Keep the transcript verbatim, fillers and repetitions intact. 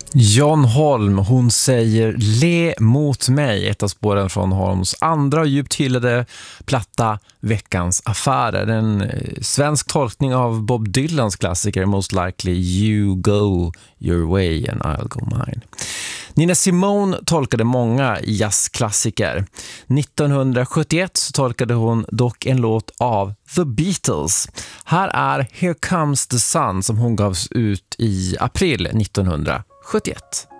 John Holm, hon säger Le mot mig, ett av spåren från Holms andra och djupt hyllade platta Veckans affärer. En svensk tolkning av Bob Dylans klassiker Most Likely You Go Your Way and I'll Go Mine. Nina Simone tolkade många jazzklassiker. nittonhundrasjuttioett så tolkade hon dock en låt av The Beatles. Här är Here Comes the Sun som hon gavs ut i april nittonhundrasjuttioett.